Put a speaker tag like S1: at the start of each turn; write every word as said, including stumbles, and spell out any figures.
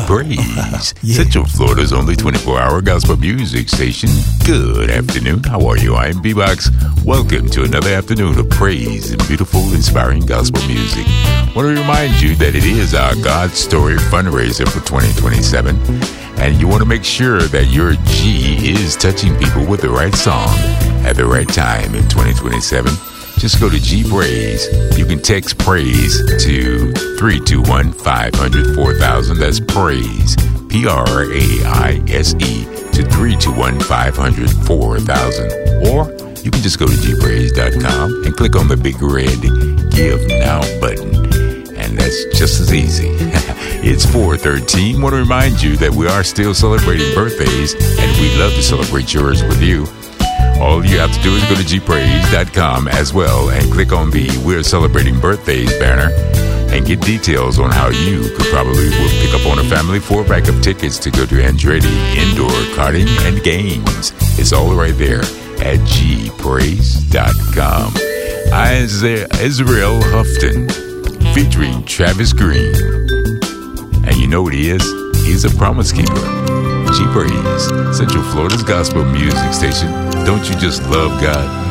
S1: Praise,
S2: Yeah.
S1: Central Florida's only twenty-four hour gospel music station. Good afternoon. How are you? I'm B-Box. Welcome to another afternoon of praise and beautiful, inspiring gospel music. I want to remind you that it is our God Story fundraiser for twenty twenty-seven, and you want to make sure that your G is touching people with the right song at the right time in twenty twenty-seven. Just go to G Praise. You can text praise to three two one, five hundred, four thousand. That's praise, P R A I S E, to three two one, five hundred, four thousand. Or you can just go to g praise dot com and click on the big red Give Now button. And that's just as easy. It's four thirteen. I want to remind you that we are still celebrating birthdays, and we'd love to celebrate yours with you. All you have to do is go to g praise dot com as well and click on the We're Celebrating Birthdays banner and get details on how you could probably will pick up on a family four-pack of tickets to go to Andretti Indoor Karting and Games. It's all right there at g praise dot com. Isaiah, Israel Houghton featuring Travis Green. And you know what he is? He's a promise keeper. G Praise, Central Florida's gospel music station. Don't you just love God?